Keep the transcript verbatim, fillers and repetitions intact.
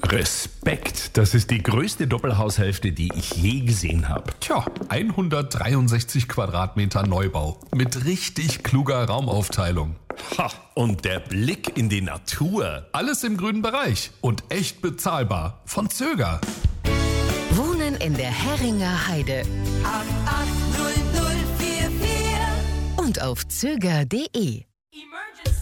Respekt, das ist die größte Doppelhaushälfte, die ich je gesehen habe. Tja, hundertdreiundsechzig Quadratmeter Neubau mit richtig kluger Raumaufteilung. Ha, und der Blick in die Natur. Alles im grünen Bereich und echt bezahlbar. Von Zöger. Wohnen in der Herringer Heide. acht acht null null vier vier Und auf zöger punkt de.